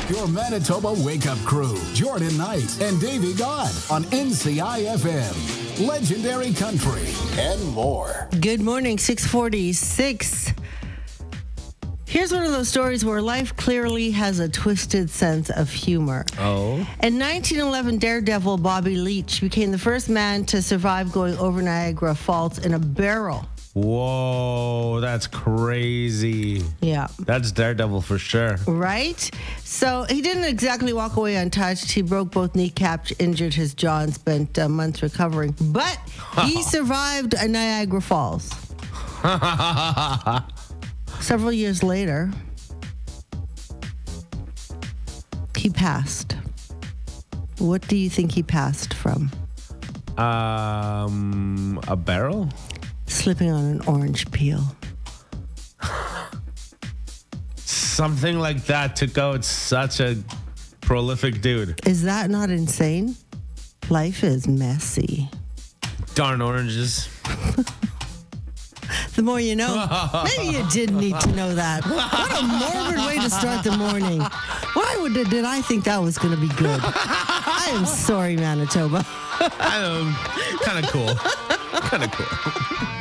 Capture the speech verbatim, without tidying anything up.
Your Manitoba Wake-Up Crew, Jordan Knight and Davey God on N C I F M, Legendary Country, and more. Good morning, six forty-six. Here's one of those stories where life clearly has a twisted sense of humor. Oh. In nineteen eleven, daredevil Bobby Leach became the first man to survive going over Niagara Falls in a barrel. Whoa, that's crazy. Yeah. That's Daredevil for sure. Right? So he didn't exactly walk away untouched. He broke both kneecaps, injured his jaw, and spent uh, months recovering. But he survived a Niagara Falls. Several years later, he passed. What do you think he passed from? Um, a barrel? Slipping on an orange peel. Something like that took out such a prolific dude. Is that not insane? Life is messy. Darn oranges. The more you know. Maybe you did need to know that. What a morbid way to start the morning. Why would, did I think that was going to be good? I am sorry, Manitoba. I know. Kind of cool. Kind of cool.